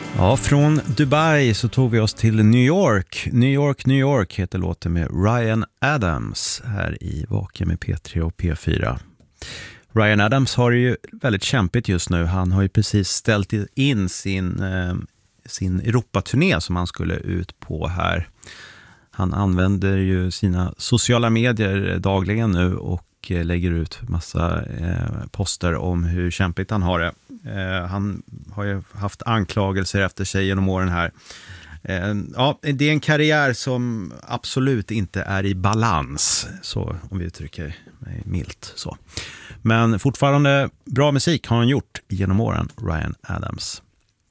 Ja, från Dubai så tog vi oss till New York. New York, New York heter låten med Ryan Adams här i Vaken med P3 och P4. Ryan Adams har det ju väldigt kämpigt just nu. Han har ju precis ställt in sin Europaturné som han skulle ut på här. Han använder ju sina sociala medier dagligen nu och lägger ut massa poster om hur kämpigt han har det. Han har ju haft anklagelser efter sig genom åren här. Ja, det är en karriär som absolut inte är i balans, så om vi uttrycker mig milt så. Men fortfarande bra musik har han gjort genom åren, Ryan Adams.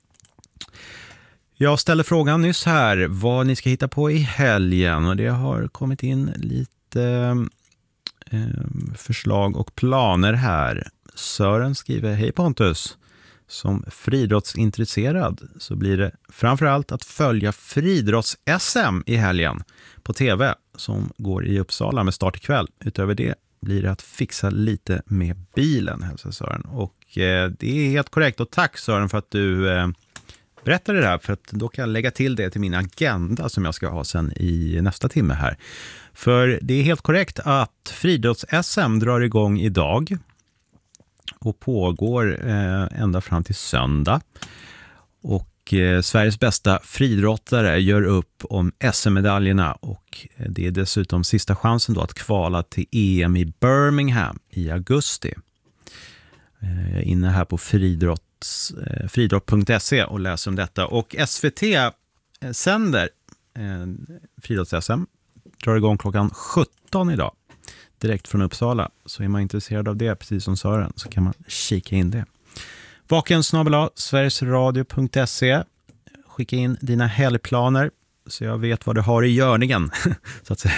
Jag ställde frågan nyss här vad ni ska hitta på i helgen, och det har kommit in lite förslag och planer här. Sören skriver: hej Pontus, som friidrottsintresserad så blir det framförallt att följa friidrotts-SM i helgen på tv som går i Uppsala med start ikväll. Utöver det blir det att fixa lite med bilen, hälsar Sören. Och det är helt korrekt, och tack Sören för att du berättade det här, för att då kan jag lägga till det till min agenda som jag ska ha sen i nästa timme här. För det är helt korrekt att friidrotts-SM drar igång idag och pågår ända fram till söndag. Och Sveriges bästa friidrottare gör upp om SM-medaljerna, och det är dessutom sista chansen då att kvala till EM i Birmingham i augusti. Jag är inne här på friidrott.se och läser om detta. Och SVT sänder friidrotts-SM, drar igång klockan 17 idag. Direkt från Uppsala. Så är man intresserad av det, precis som Sören, så kan man kika in det. Vakensnabel@sverigesradio.se. Skicka in dina helgplaner så jag vet vad du har i görningen, så att säga.